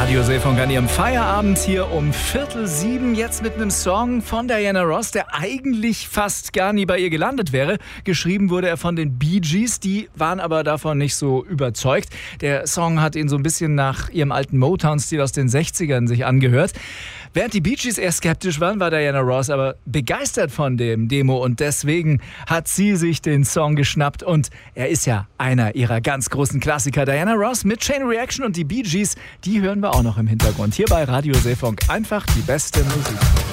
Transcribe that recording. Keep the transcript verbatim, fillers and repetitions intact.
Radio Seefunk an ihrem Feierabend hier um Viertel sieben, jetzt mit einem Song von Diana Ross, der eigentlich fast gar nie bei ihr gelandet wäre. Geschrieben wurde er von den Bee Gees, die waren aber davon nicht so überzeugt. Der Song hat ihn so ein bisschen nach ihrem alten Motown-Stil aus den sechzigern sich angehört. Während die Bee Gees eher skeptisch waren, war Diana Ross aber begeistert von dem Demo und deswegen hat sie sich den Song geschnappt und er ist ja einer ihrer ganz großen Klassiker. Diana Ross mit Chain Reaction und die Bee Gees, die hören wir auch noch im Hintergrund. Hier bei Radio Seefunk einfach die beste Musik.